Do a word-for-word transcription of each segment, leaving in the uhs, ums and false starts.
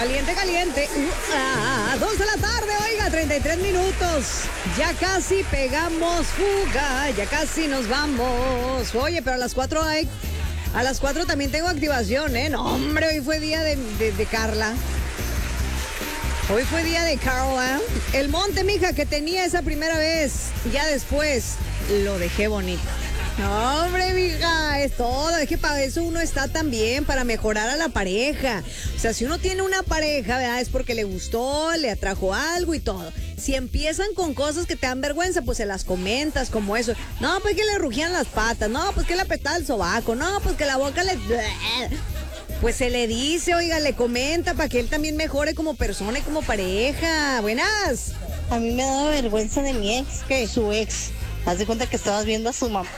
Caliente, caliente. Uh, ah, dos de la tarde, oiga, treinta y tres minutos. Ya casi pegamos fuga, ya casi nos vamos. Oye, pero a las cuatro hay... A las cuatro también tengo activación, ¿eh? No, hombre, hoy fue día de, de, de Carla. Hoy fue día de Carla. El monte, mija, que tenía esa primera vez. Ya después lo dejé bonito. No, hombre, mija, es todo. Es que para eso uno está también, para mejorar a la pareja. O sea, si uno tiene una pareja, ¿verdad? Es porque le gustó, le atrajo algo y todo. Si empiezan con cosas que te dan vergüenza, pues se las comentas, como eso. No, pues que le rugían las patas. No, pues que le apretaba el sobaco. No, pues que la boca le... Pues se le dice, oiga, le comenta para que él también mejore como persona y como pareja. Buenas. A mí me daba vergüenza de mi ex, que su ex. Haz de cuenta que estabas viendo a su mamá.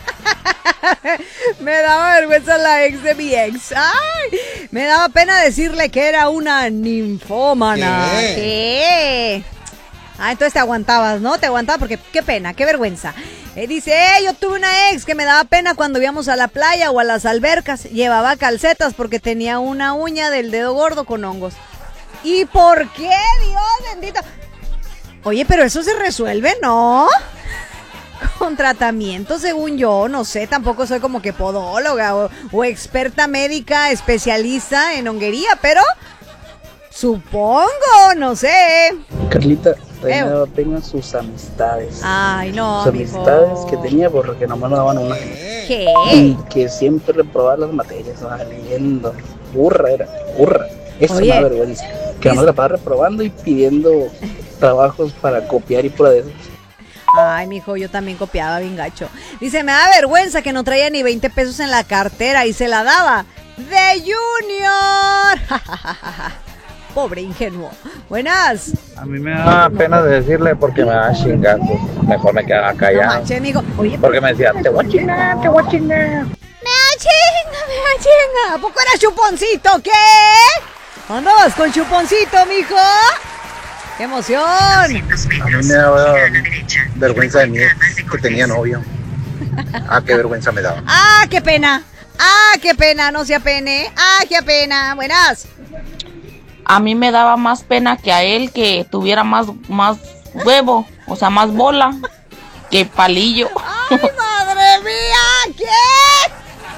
Me daba vergüenza la ex de mi ex. Ay, me daba pena decirle que era una ninfómana. ¿Qué? ¿Qué? Ah, entonces te aguantabas, ¿no? Te aguantabas porque qué pena, qué vergüenza. Eh, dice, eh, yo tuve una ex que me daba pena cuando íbamos a la playa o a las albercas. Llevaba calcetas porque tenía una uña del dedo gordo con hongos. ¿Y por qué, Dios bendito? Oye, pero eso se resuelve, ¿no? Con tratamiento, según yo, no sé, tampoco soy como que podóloga o, o experta médica especialista en honguería, pero supongo, no sé. Carlita, a mí me Eh. daba pena sus amistades. Ay, no, sus mijo. amistades que tenía porque nomás me daban una. ¿Qué? Y que siempre reprobaba las materias, ah, leyendo. Burra era, burra. Eso Oye, me da vergüenza. Que nomás la estaba reprobando y pidiendo trabajos para copiar y pura de eso. Ay, mijo, yo también copiaba bien gacho. Dice, me da vergüenza que no traía ni veinte pesos en la cartera y se la daba de Junior. Pobre ingenuo. Buenas. A mí me da pena de decirle porque me da chingazos. Mejor me quedaba No callado. manches, mijo. Oye, Porque me decía, te voy a chingar, te voy a chingar. me da chinga, me da chinga. ¿A poco era chuponcito? ¿Qué? ¿Andabas con chuponcito, mijo? ¡Qué emoción! A mí me daba vergüenza de mi ex que tenía novio. Ah, qué vergüenza me daba. ¡Ah, qué pena! ¡Ah, qué pena! No se apene. ¡Ah, qué pena! Buenas. A mí me daba más pena que a él que tuviera más, más huevo, o sea, más bola que palillo. ¡Ay, madre mía! ¿Qué?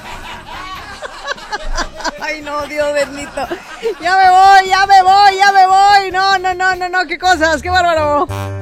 Ay, no, Dios bendito. Ya me voy, ya me voy, ya me voy. No, no, no, no, no, qué cosas, qué bárbaro.